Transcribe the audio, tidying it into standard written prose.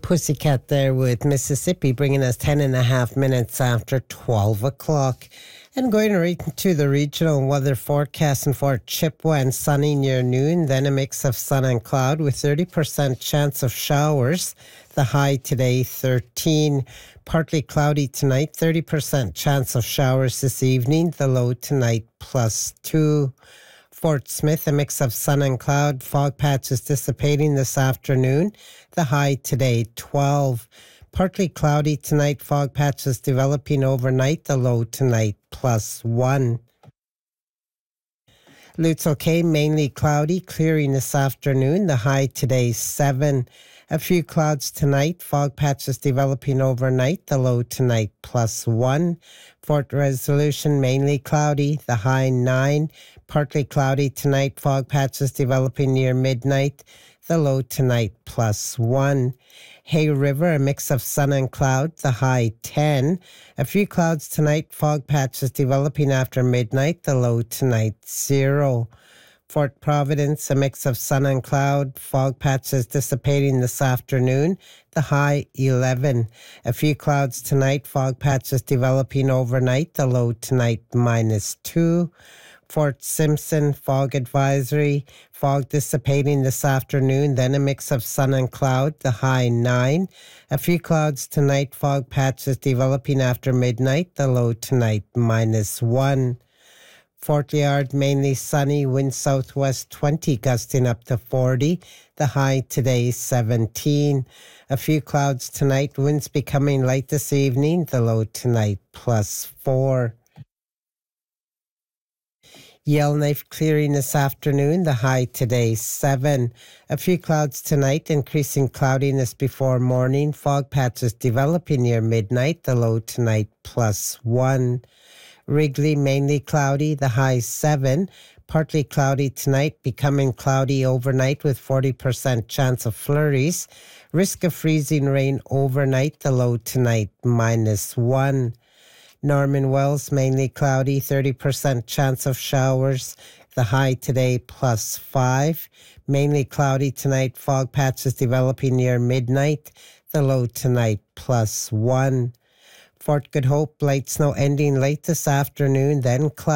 Pussycat there with Mississippi, bringing us 10 and a half minutes after 12 o'clock. And going right into the regional weather forecast, and for Chippewa and sunny near noon, then a mix of sun and cloud with 30% chance of showers. The high today, 13. Partly cloudy tonight, 30% chance of showers this evening. The low tonight, +2. Fort Smith, a mix of sun and cloud. Fog patches dissipating this afternoon. The high today, 12. Partly cloudy tonight. Fog patches developing overnight. The low tonight, +1. Lutzel Kay, mainly cloudy, clearing this afternoon. The high today, 7. A few clouds tonight. Fog patches developing overnight. The low tonight, +1. Fort Resolution, mainly cloudy. The high, 9. Partly cloudy tonight. Fog patches developing near midnight. The low tonight, +1. Hay River, a mix of sun and cloud. The high, 10. A few clouds tonight. Fog patches developing after midnight. The low tonight, 0. Fort Providence, a mix of sun and cloud. Fog patches dissipating this afternoon. The high, 11. A few clouds tonight. Fog patches developing overnight. The low tonight, -2. Fort Simpson, fog advisory. Fog dissipating this afternoon. Then a mix of sun and cloud. The high, 9. A few clouds tonight. Fog patches developing after midnight. The low tonight, -1. Fort Liard, mainly sunny, wind southwest 20, gusting up to 40. The high today, 17. A few clouds tonight, winds becoming light this evening. The low tonight, +4. Yellowknife clearing this afternoon. The high today, 7. A few clouds tonight, increasing cloudiness before morning. Fog patches developing near midnight. The low tonight, +1. Wrigley, mainly cloudy. The high, 7. Partly cloudy tonight, becoming cloudy overnight with 40% chance of flurries. Risk of freezing rain overnight. The low tonight, -1. Norman Wells, mainly cloudy, 30% chance of showers. The high today, +5. Mainly cloudy tonight, fog patches developing near midnight. The low tonight, +1. Fort Good Hope, light snow ending late this afternoon, then cloudy.